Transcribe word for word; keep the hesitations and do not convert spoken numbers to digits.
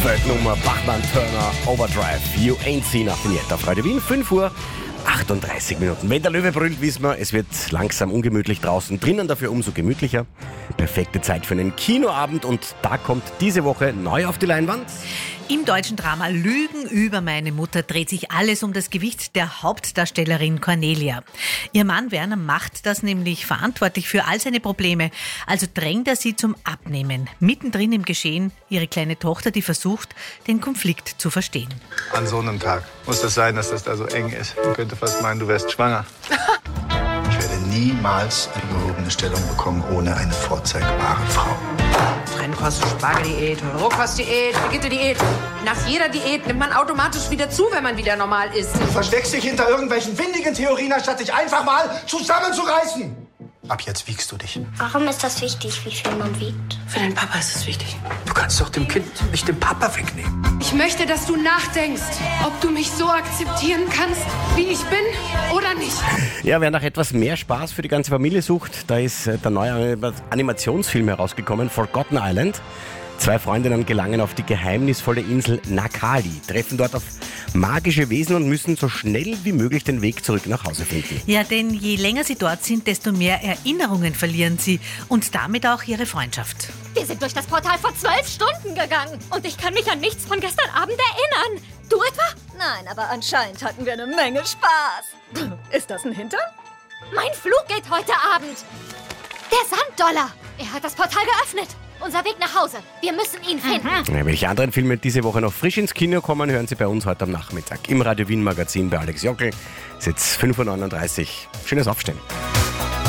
Weltnummer Bachmann Turner Overdrive. You ain't seen nothing yet. Auf Radio Wien, fünf Uhr achtunddreißig Minuten. Wenn der Löwe brüllt, wissen wir, es wird langsam ungemütlich draußen. Drinnen dafür umso gemütlicher. Perfekte Zeit für einen Kinoabend und da kommt diese Woche neu auf die Leinwand. Im deutschen Drama Lügen über meine Mutter dreht sich alles um das Gewicht der Hauptdarstellerin Cornelia. Ihr Mann Werner macht das nämlich verantwortlich für all seine Probleme. Also drängt er sie zum Abnehmen. Mittendrin im Geschehen ihre kleine Tochter, die versucht, den Konflikt zu verstehen. An so einem Tag muss das sein, dass das da so eng ist. Man könnte fast meinen, du wärst schwanger. Ich werde niemals eine gehobene Stellung bekommen ohne eine vorzeigbare Frau. Trennkost, Spargeldiät, Rohkostdiät, Vegeta-Diät. Nach jeder Diät nimmt man automatisch wieder zu, wenn man wieder normal isst. Du versteckst dich hinter irgendwelchen windigen Theorien, anstatt dich einfach mal zusammenzureißen. Ab jetzt wiegst du dich. Warum ist das wichtig, wie viel man wiegt? Für den Papa ist es wichtig. Du kannst doch dem Kind nicht den Papa wegnehmen. Ich möchte, dass du nachdenkst, ob du mich so akzeptieren kannst, wie ich bin oder nicht. Ja, wer nach etwas mehr Spaß für die ganze Familie sucht, da ist der neue Animationsfilm herausgekommen, Forgotten Island. Zwei Freundinnen gelangen auf die geheimnisvolle Insel Nakali, treffen dort auf magische Wesen und müssen so schnell wie möglich den Weg zurück nach Hause finden. Ja, denn je länger sie dort sind, desto mehr Erinnerungen verlieren sie und damit auch ihre Freundschaft. Wir sind durch das Portal vor zwölf Stunden gegangen und ich kann mich an nichts von gestern Abend erinnern. Du etwa? Nein, aber anscheinend hatten wir eine Menge Spaß. Ist das ein Hintern? Mein Flug geht heute Abend. Der Sanddollar. Er hat das Portal geöffnet. Unser Weg nach Hause. Wir müssen ihn finden. Ja, welche anderen Filme diese Woche noch frisch ins Kino kommen, hören Sie bei uns heute am Nachmittag im Radio Wien Magazin bei Alex Jockel. Es ist jetzt fünf Uhr neununddreißig. Schönes Aufstehen.